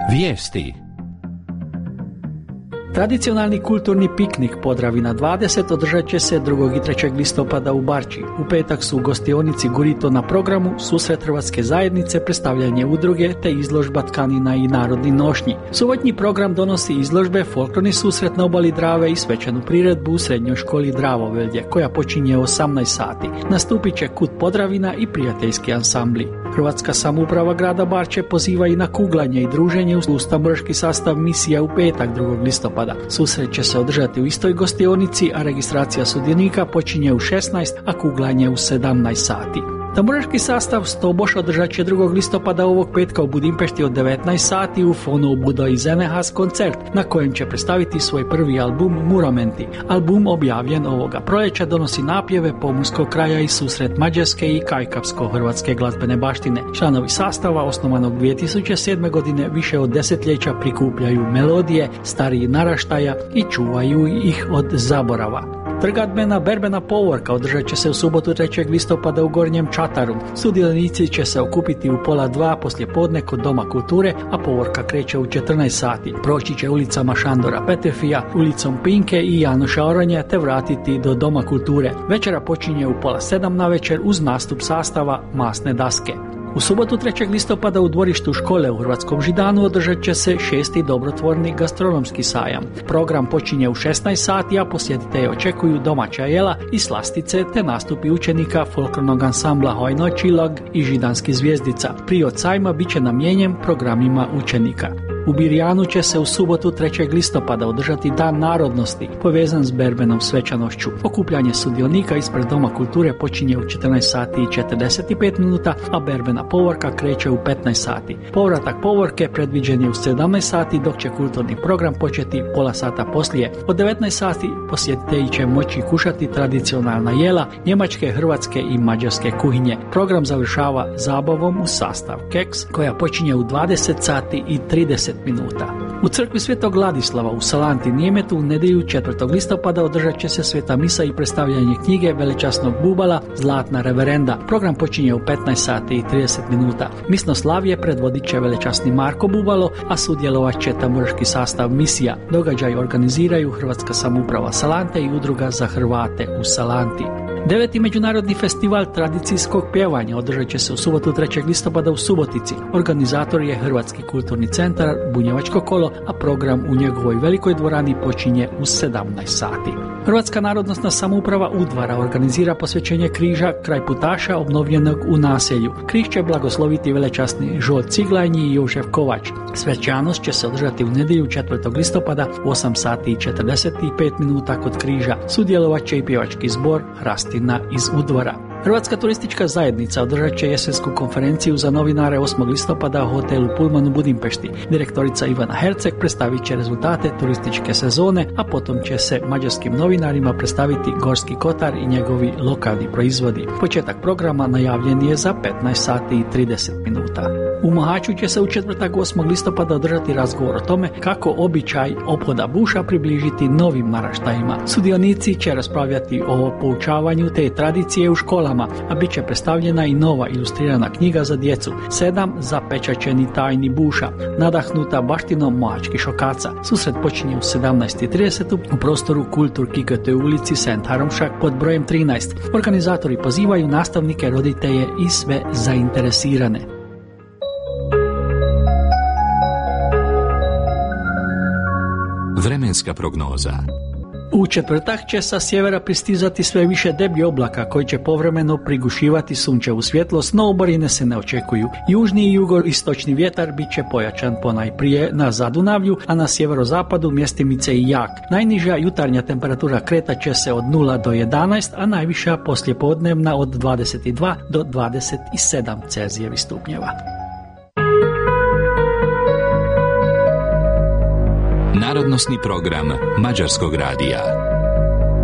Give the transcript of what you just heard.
Vijesti. Tradicionalni kulturni piknik Podravina 20 održat će se 2. i 3. listopada u Barči. U petak su u gostionici Gurito na programu susret Hrvatske zajednice, predstavljanje udruge te izložba tkanina i narodni nošnji. Subotnji program donosi izložbe, folklorni susret na obali Drave i svečanu priredbu u srednjoj školi Dravovelje, koja počinje u 18 sati. Nastupit će Kut Podravina i prijateljski ansambli. Hrvatska samouprava grada Barče poziva i na kuglanje i druženje uz tamburaški sastav misija u petak 2. listopada. Susret će se održati u istoj gostionici, a registracija sudionika počinje u 16, a kuglanje u 17 sati. Tamburaški sastav Stoboš održat će 2. listopada ovog petka u Budimpešti od 19 sati u Fonu Budo i Zenehas koncert, na kojem će predstaviti svoj prvi album Muramenti. Album objavljen ovoga proljeća donosi napjeve pomorskog kraja i susret mađarske i kajkavsko-hrvatske glazbene baštine. Članovi sastava, osnovanog 2007. godine, više od desetljeća prikupljaju melodije stariji naraštaja i čuvaju ih od zaborava. Trgadbena berbena povorka održat će se u subotu 3. listopada u Gornjem Čataru. Sudionici će se okupiti u 1:30 poslijepodne kod Doma kulture, a povorka kreće u 14 sati. Proći će ulicama Šandora Petrefija, ulicom Pinke i Janoša Oranje te vratiti do Doma kulture. Večera počinje u 6:30 navečer uz nastup sastava Masne daske. U subotu 3. listopada u dvorištu škole u Hrvatskom Židanu održat će se 6. dobrotvorni gastronomski sajam. Program počinje u 16 sati, a posjetitelje očekuju domaća jela i slastice te nastupi učenika folklornog ansambla Hojno Čilog i Židanski zvijezdica. Prijod sajma bit će namijenjen programima učenika. U Birjanu će se u subotu 3. listopada održati Dan narodnosti, povezan s berbenom svečanošću. Okupljanje sudionika ispred Doma kulture počinje u 14 sati i 45 minuta, a berbena povorka kreće u 15 sati. Povratak povorke predviđen je u 17 sati, dok će kulturni program početi pola sata poslije. Od 19 sati posjetitelji će moći kušati tradicionalna jela njemačke, hrvatske i mađarske kuhinje. Program završava zabavom u sastav Keks, koja počinje u 20 sati i 30 minuta. U crkvi Svetog Ladislava u Salanti Nijemetu u nedjelju 4. listopada održat će se sveta misa i predstavljanje knjige velečasnog bubala Zlatna reverenda. Program počinje u 15 sati i 30 minuta. Misno slavje predvodit će velečasni Marko Bubalo, a sudjelovat će tamburaški sastav misija. Događaj organiziraju Hrvatska samouprava Salante i udruga za Hrvate u Salanti. 9. međunarodni festival tradicijskog pjevanja održat će se u subotu 3. listopada u Subotici. Organizator je Hrvatski kulturni centar Bunjevačko kolo, a program u njegovoj velikoj dvorani počinje u 17 sati. Hrvatska narodnosna samouprava Udvara organizira posvećenje križa kraj putaša obnovljenog u naselju. Križ će blagosloviti velečasni Žolt Ciglajnji i Jožef Kovač. Svečanost će se održati u nedjelju 4. listopada u 8 sati i 45 minuta kod križa. Sudjelovat će i pjevački zbor Hrastina iz Udvara. Hrvatska turistička zajednica održat će jesensku konferenciju za novinare 8. listopada u hotelu Pullman u Budimpešti. Direktorica Ivana Herceg predstavit će rezultate turističke sezone, a potom će se mađarskim novinarima predstaviti Gorski kotar i njegovi lokalni proizvodi. Početak programa najavljen je za 15 sati i 30 minuta. U Mohaču će se u četvrtak 8. listopada održati razgovor o tome kako običaj ophoda buša približiti novim naraštajima. Sudionici će raspravljati o poučavanju te tradicije u školama, a bit će predstavljena i nova ilustrirana knjiga za djecu 7 zapečaćeni tajni buša, nadahnuta baštinom mohačkih šokaca. Susret počinje u 17:30 u prostoru Kultur Kikete u ulici St. Haromšak pod brojem 13. Organizatori pozivaju nastavnike, roditelje i sve zainteresirane. Vremenska prognoza. U četvrtak će sa sjevera pristizati sve više deblji oblaka koji će povremeno prigušivati sunčevu svjetlost, no oborine se ne očekuju. Južni i jugoistočni vjetar bit će pojačan ponajprije na Zadunavlju, a na sjeverozapadu mjestimice i jak. Najniža jutarnja temperatura kretat će se od 0 do 11, a najviša poslijepodnevna od 22 do 27 Celzijevih stupnjeva. Narodnosni program Mađarskog radija.